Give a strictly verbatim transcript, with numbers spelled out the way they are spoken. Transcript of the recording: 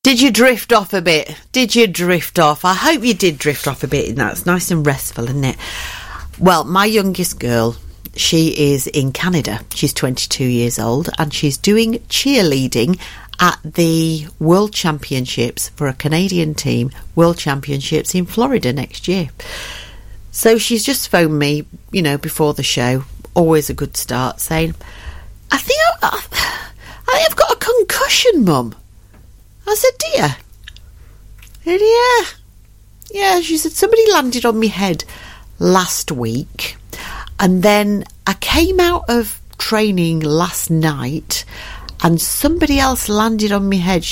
Did you drift off a bit? Did you drift off? I hope you did drift off a bit, and that's nice and restful, isn't it? Well, my youngest girl, she is in Canada. She's twenty-two years old, and she's doing cheerleading at the World Championships for a Canadian team, World Championships in Florida next year. So she's just phoned me, you know, before the show, always a good start, saying, I think, I, I, I think I've got a concussion, Mum. I said, dear. I said, yeah. Yeah, she said, somebody landed on my head last week, and then I came out of training last night and somebody else landed on my head. She